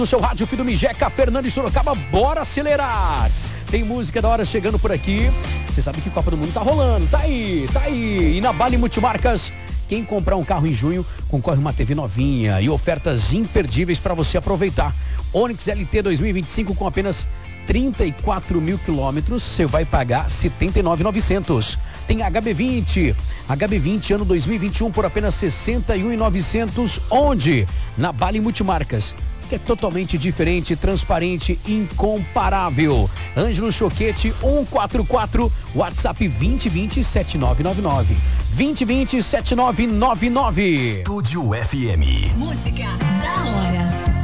No seu rádio, filho do Mijeca, Fernando e Sorocaba, bora acelerar. Tem música da hora chegando por aqui. Você sabe que o Copa do Mundo tá rolando, tá aí. E na Bali Multimarcas, quem comprar um carro em junho, concorre uma TV novinha e ofertas imperdíveis para você aproveitar. Onix LT 2025 com apenas 34 mil quilômetros, você vai pagar 79.900. Tem HB20 ano 2021 por apenas 61.900. Onde? Na Bali Multimarcas, que é totalmente diferente, transparente, incomparável. Ângelo Choquete 144, WhatsApp 2020-7999. 2020-7999. Estúdio FM. Música da hora.